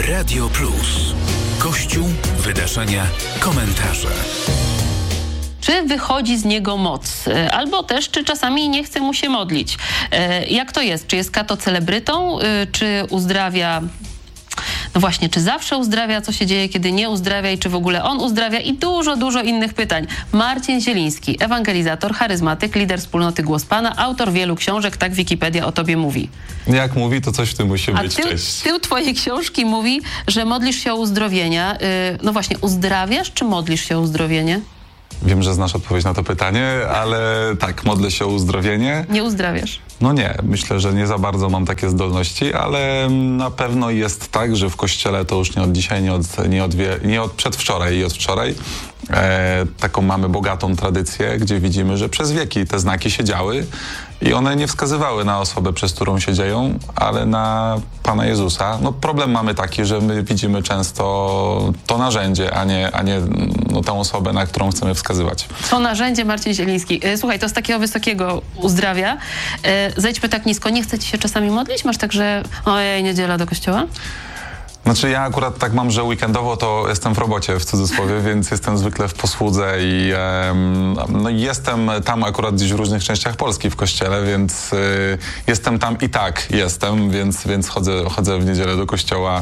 Radio Plus. Kościół, wydarzenia, komentarze. Czy wychodzi z niego moc? Albo też, czy czasami nie chce mu się modlić? Jak to jest? Czy jest kato celebrytą? Czy uzdrawia... No właśnie, czy zawsze uzdrawia? Co się dzieje, kiedy nie uzdrawia? I czy w ogóle on uzdrawia? I dużo innych pytań. Marcin Zieliński, ewangelizator, charyzmatyk, lider wspólnoty Głos Pana, autor wielu książek, tak Wikipedia o tobie mówi. Jak mówi, to coś w tym musi być. Tył twojej książki mówi, że modlisz się o uzdrowienia. No właśnie, uzdrawiasz, czy modlisz się o uzdrowienie? Wiem, że znasz odpowiedź na to pytanie, ale tak, modlę się o uzdrowienie. Nie uzdrawiasz? No nie, myślę, że nie za bardzo mam takie zdolności, ale na pewno jest tak, że w Kościele to już nie od dzisiaj, nie od przedwczoraj i od wczoraj. Taką mamy bogatą tradycję, gdzie widzimy, że przez wieki te znaki się działy i one nie wskazywały na osobę, przez którą się dzieją, ale na Pana Jezusa. No problem mamy taki, że my widzimy często to narzędzie, a nie tę osobę, na którą chcemy wskazywać. To narzędzie, Marcin Zieliński. Słuchaj, to z takiego wysokiego uzdrawia. Zejdźmy tak nisko. Nie chce ci się czasami modlić? Masz tak, że ojej, niedziela do kościoła? Znaczy ja akurat tak mam, że weekendowo to jestem w robocie, w cudzysłowie, więc jestem zwykle w posłudze i no jestem tam akurat gdzieś w różnych częściach Polski w kościele, więc jestem tam i tak jestem, więc chodzę w niedzielę do kościoła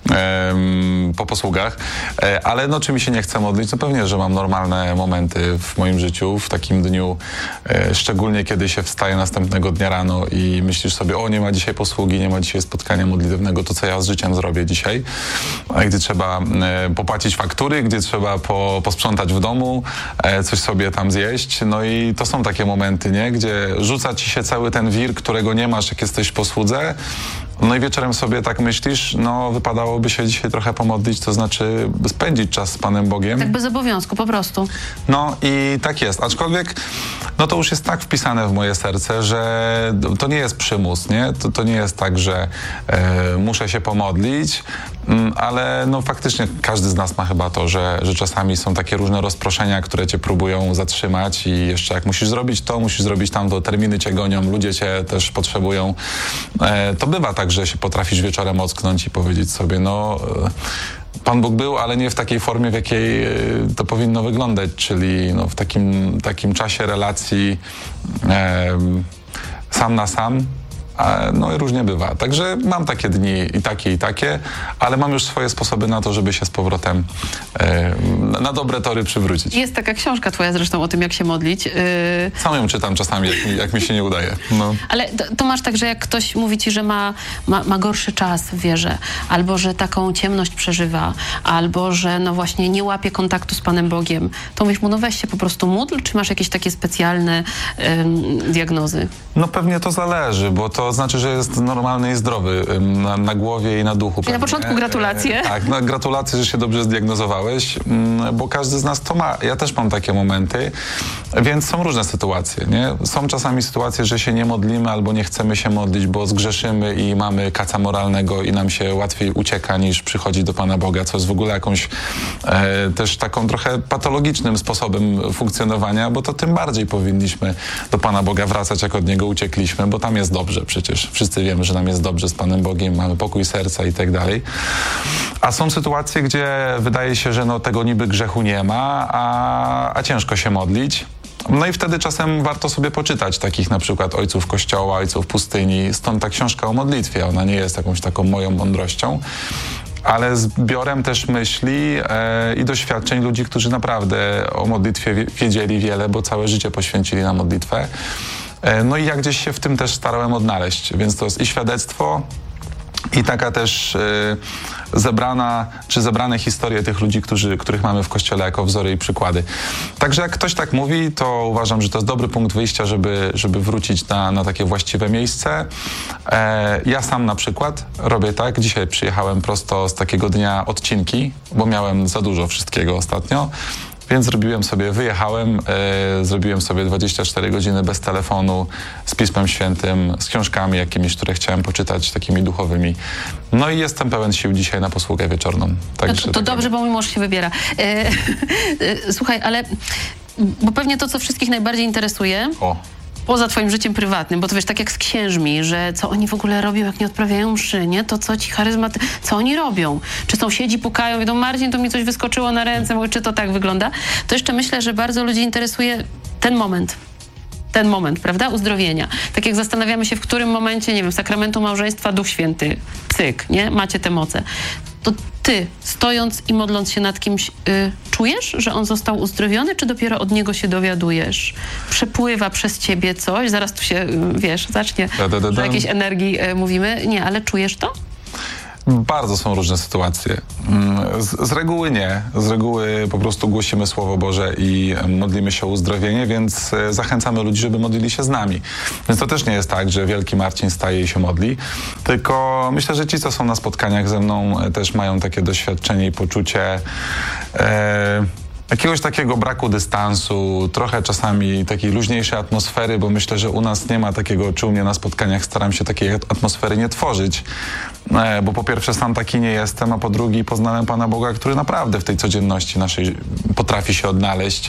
po posługach. Ale no czy mi się nie chce modlić? No pewnie, że mam normalne momenty w moim życiu, w takim dniu, szczególnie kiedy się wstaje następnego dnia rano i myślisz sobie, o nie ma dzisiaj posługi, nie ma dzisiaj spotkania modlitewnego, to co ja z życiem zrobię dzisiaj? Gdzie trzeba popłacić faktury, gdzie trzeba posprzątać w domu, coś sobie tam zjeść. No i to są takie momenty, nie? Gdzie rzuca ci się cały ten wir, którego nie masz, jak jesteś w posłudze. No i wieczorem sobie tak myślisz, no wypadałoby się dzisiaj trochę pomodlić, to znaczy spędzić czas z Panem Bogiem. Tak bez obowiązku, po prostu. No i tak jest. Aczkolwiek, no to już jest tak wpisane w moje serce, że to nie jest przymus, nie? To nie jest tak, że muszę się pomodlić, ale no faktycznie każdy z nas ma chyba to, że czasami są takie różne rozproszenia, które cię próbują zatrzymać i jeszcze jak musisz zrobić to, musisz zrobić tamto, terminy cię gonią, ludzie cię też potrzebują. To bywa tak, że się potrafisz wieczorem ocknąć i powiedzieć sobie, no Pan Bóg był, ale nie w takiej formie, w jakiej to powinno wyglądać, czyli no, w takim czasie relacji sam na sam. No i różnie bywa. Także mam takie dni i takie, ale mam już swoje sposoby na to, żeby się z powrotem na dobre tory przywrócić. Jest taka książka twoja zresztą o tym, jak się modlić. Sam ją czytam czasami, jak mi się nie udaje. No. Ale to masz tak, że jak ktoś mówi ci, że ma gorszy czas w wierze, albo że taką ciemność przeżywa, albo że no właśnie nie łapie kontaktu z Panem Bogiem, to mówisz mu, no weź się po prostu módl, czy masz jakieś takie specjalne diagnozy? No pewnie to zależy, bo to znaczy, że jest normalny i zdrowy na głowie i na duchu. Czyli na początku gratulacje. Tak, no, gratulacje, że się dobrze zdiagnozowałeś, bo każdy z nas to ma. Ja też mam takie momenty, więc są różne sytuacje, nie? Są czasami sytuacje, że się nie modlimy albo nie chcemy się modlić, bo zgrzeszymy i mamy kaca moralnego i nam się łatwiej ucieka niż przychodzi do Pana Boga, co jest w ogóle jakąś też taką trochę patologicznym sposobem funkcjonowania, bo to tym bardziej powinniśmy do Pana Boga wracać, jak od Niego uciekliśmy, bo tam jest dobrze przecież. Wszyscy wiemy, że nam jest dobrze z Panem Bogiem, mamy pokój serca i tak dalej. A są sytuacje, gdzie wydaje się, że no, tego niby grzechu nie ma, a ciężko się modlić. No i wtedy czasem warto sobie poczytać takich na przykład ojców Kościoła, ojców pustyni. Stąd ta książka o modlitwie. Ona nie jest jakąś taką moją mądrością, ale zbiorem też myśli i doświadczeń ludzi, którzy naprawdę o modlitwie wiedzieli wiele, bo całe życie poświęcili na modlitwę. No i ja gdzieś się w tym też starałem odnaleźć, więc to jest i świadectwo, i taka też zebrane historie tych ludzi, których mamy w Kościele jako wzory i przykłady. Także jak ktoś tak mówi, to uważam, że to jest dobry punkt wyjścia, żeby wrócić na takie właściwe miejsce. Ja sam na przykład robię tak. Dzisiaj przyjechałem prosto z takiego dnia odcinki, bo miałem za dużo wszystkiego ostatnio. Więc wyjechałem, zrobiłem sobie 24 godziny bez telefonu, z Pismem Świętym, z książkami jakimiś, które chciałem poczytać, takimi duchowymi. No i jestem pełen sił dzisiaj na posługę wieczorną. Także to dobrze, bo mój mąż się wybiera. Słuchaj, ale bo pewnie to, co wszystkich najbardziej interesuje, poza twoim życiem prywatnym, bo to wiesz, tak jak z księżmi, że co oni w ogóle robią, jak nie odprawiają mszy, nie? To co ci co oni robią? Czy sąsiedzi pukają, wiedzą, Marcin, to mi coś wyskoczyło na ręce, mówię, czy to tak wygląda? To jeszcze myślę, że bardzo ludzi interesuje ten moment, prawda, uzdrowienia. Tak jak zastanawiamy się, w którym momencie, nie wiem, sakramentu małżeństwa, Duch Święty, cyk, nie? Macie te moce. To ty, stojąc i modląc się nad kimś, czujesz, że on został uzdrowiony, czy dopiero od niego się dowiadujesz? Przepływa przez ciebie coś, zaraz tu się, wiesz, zacznie o jakiejś energii mówimy. Nie, ale czujesz to? Bardzo są różne sytuacje. Z reguły nie. Z reguły po prostu głosimy Słowo Boże i modlimy się o uzdrowienie, więc zachęcamy ludzi, żeby modlili się z nami. Więc to też nie jest tak, że wielki Marcin staje i się modli, tylko myślę, że ci, co są na spotkaniach ze mną, też mają takie doświadczenie i poczucie jakiegoś takiego braku dystansu, trochę czasami takiej luźniejszej atmosfery, bo myślę, że u nas nie ma takiego, czy u mnie na spotkaniach staram się takiej atmosfery nie tworzyć, bo po pierwsze sam taki nie jestem, a po drugie poznałem Pana Boga, który naprawdę w tej codzienności naszej potrafi się odnaleźć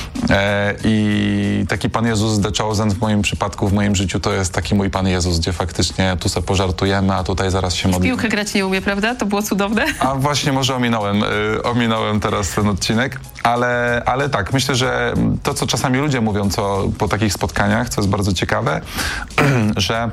i taki Pan Jezus The Chosen w moim przypadku, w moim życiu to jest taki mój Pan Jezus, gdzie faktycznie tu sobie pożartujemy, a tutaj zaraz się modlimy. Piłkę grać nie umie, prawda? To było cudowne. A właśnie może ominąłem teraz ten odcinek. Ale tak, myślę, że to, co czasami ludzie mówią po takich spotkaniach, co jest bardzo ciekawe, że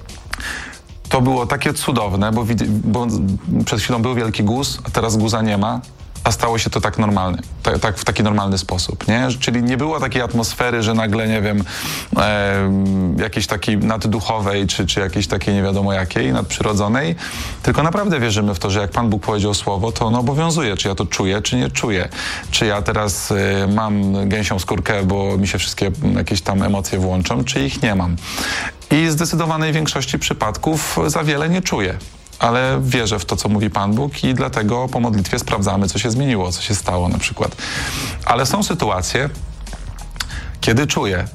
to było takie cudowne, bo przed chwilą był wielki guz, a teraz guza nie ma, a stało się to tak normalnie, tak w taki normalny sposób, nie? Czyli nie było takiej atmosfery, że nagle, nie wiem, jakiejś takiej nadduchowej, czy jakiejś takiej nie wiadomo jakiej, nadprzyrodzonej, tylko naprawdę wierzymy w to, że jak Pan Bóg powiedział słowo, to ono obowiązuje, czy ja to czuję, czy nie czuję. Czy ja teraz mam gęsią skórkę, bo mi się wszystkie jakieś tam emocje włączą, czy ich nie mam. I w zdecydowanej większości przypadków za wiele nie czuję. Ale wierzę w to, co mówi Pan Bóg i dlatego po modlitwie sprawdzamy, co się zmieniło, co się stało na przykład. Ale są sytuacje, kiedy czuję,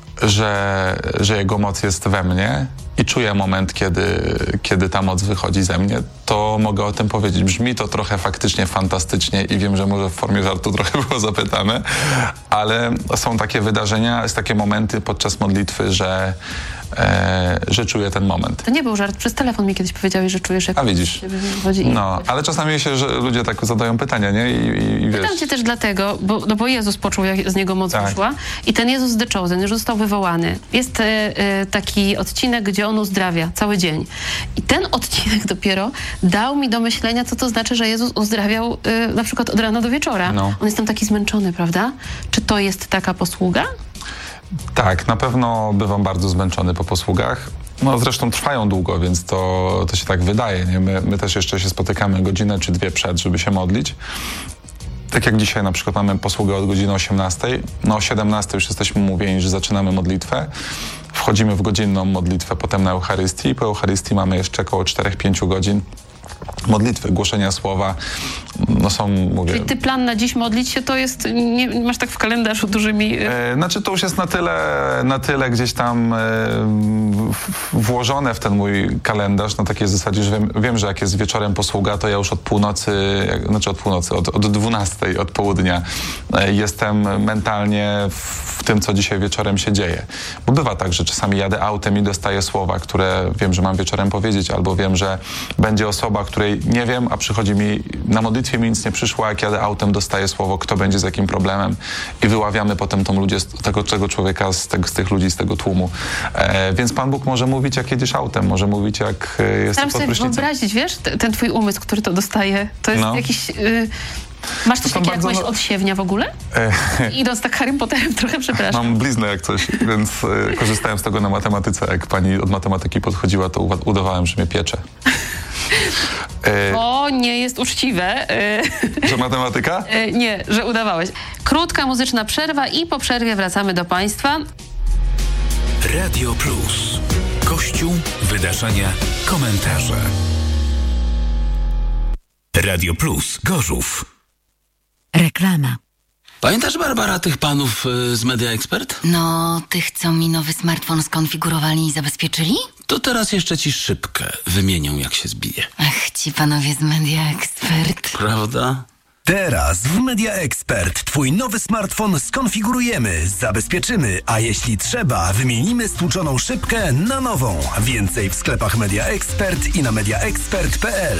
że Jego moc jest we mnie i czuję moment, kiedy ta moc wychodzi ze mnie, to mogę o tym powiedzieć. Brzmi to trochę faktycznie fantastycznie i wiem, że może w formie żartu trochę było zapytane, ale są takie wydarzenia, jest takie momenty podczas modlitwy, że czuję ten moment. To nie był żart. Przez telefon mi kiedyś powiedziałeś, że czujesz, jak... A widzisz. No, ale czasami się, że ludzie tak zadają pytania, nie? I wiesz. Pytam cię też dlatego, bo Jezus poczuł, jak z niego moc wyszła i ten Jezus The Chosen już został wywołany. Jest taki odcinek, gdzie on uzdrawia cały dzień. I ten odcinek dopiero dał mi do myślenia, co to znaczy, że Jezus uzdrawiał na przykład od rana do wieczora. No. On jest tam taki zmęczony, prawda? Czy to jest taka posługa? Tak, na pewno bywam bardzo zmęczony po posługach. No zresztą trwają długo, więc to się tak wydaje. Nie? My też jeszcze się spotykamy godzinę czy dwie przed, żeby się modlić. Tak jak dzisiaj na przykład mamy posługę od godziny 18. No o 17 już jesteśmy umówieni, że zaczynamy modlitwę. Wchodzimy w godzinną modlitwę, potem na Eucharystii. Po Eucharystii mamy jeszcze około 4-5 godzin modlitwy, głoszenia słowa. No są, mówię... Czyli ty plan na dziś modlić się to jest, nie masz tak w kalendarzu dużymi... Znaczy to już jest na tyle gdzieś tam włożone w ten mój kalendarz na takiej zasadzie, że wiem, że jak jest wieczorem posługa, to ja już od 12, od południa jestem mentalnie w tym, co dzisiaj wieczorem się dzieje. Bo bywa tak, że czasami jadę autem i dostaję słowa, które wiem, że mam wieczorem powiedzieć, albo wiem, że będzie osoba, której nie wiem, a przychodzi mi, na modlitwie mi nic nie przyszło, jak jadę autem, dostaję słowo, kto będzie z jakim problemem i wyławiamy potem tego człowieka z tych ludzi, z tego tłumu. Więc Pan Bóg może mówić, jak jedziesz autem, może mówić, jak jesteś pod prysznicem. Staram sobie wyobrazić, wiesz, ten twój umysł, który to dostaje, to jest jakiś... Masz coś takiego jak myśl odsiewnia w ogóle? Idąc tak Harrym Potterem trochę, przepraszam. Mam bliznę jak coś, więc korzystałem z tego na matematyce. Jak pani od matematyki podchodziła, to udawałem, że mnie piecze. To nie jest uczciwe. Że matematyka? Nie, że udawałeś. Krótka muzyczna przerwa i po przerwie wracamy do Państwa. Radio Plus. Kościół, wydarzenia, komentarze. Radio Plus, Gorzów. Reklama. Pamiętasz, Barbara, tych panów z Media Expert? No, tych, co mi nowy smartfon skonfigurowali i zabezpieczyli? To teraz jeszcze ci szybkę wymienią, jak się zbije. Ach, ci panowie z Media Expert. Prawda? Teraz w Media Expert Twój nowy smartfon skonfigurujemy, zabezpieczymy, a jeśli trzeba, wymienimy stłuczoną szybkę na nową. Więcej w sklepach Media Expert i na mediaexpert.pl.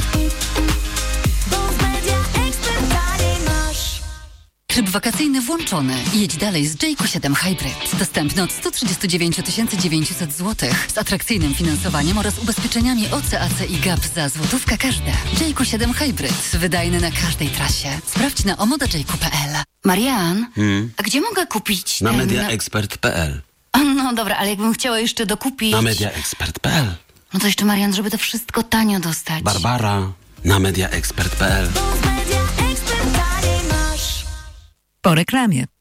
Tryb wakacyjny włączony. Jedź dalej z Jayco 7 Hybrid. Dostępny od 139 900 zł z atrakcyjnym finansowaniem oraz ubezpieczeniami OC, AC i GAP za złotówkę każde. Jayco 7 Hybrid. Wydajny na każdej trasie. Sprawdź na omodajayco.pl. Marian, a gdzie mogę kupić Na ten... mediaexpert.pl. No dobra, ale jakbym chciała jeszcze dokupić... Na mediaexpert.pl. No to jeszcze, Marian, żeby to wszystko tanio dostać. Barbara. Na mediaexpert.pl. Po reklamie.